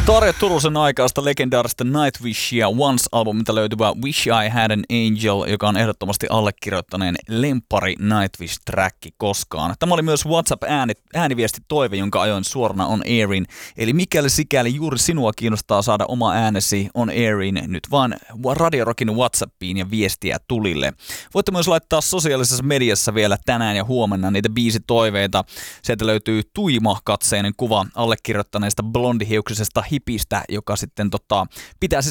Tarja Turusen aikaista legendaarista Nightwishia Once-albumilta löytyvä Wish I Had an Angel, joka on ehdottomasti allekirjoittaneen lemppari Nightwish-träkki koskaan. Tämä oli myös WhatsApp-ääniviestitoive, jonka ajoin suorana on airin. Eli mikäli sikäli juuri sinua kiinnostaa saada oma äänesi on airin, nyt vaan Radio Rockin WhatsAppiin ja viestiä tulille. Voitte myös laittaa sosiaalisessa mediassa vielä tänään ja huomenna niitä biisitoiveita. Sieltä löytyy tuima-katseinen kuva allekirjoittaneesta blondihiuksisesta hipistä, joka sitten pitää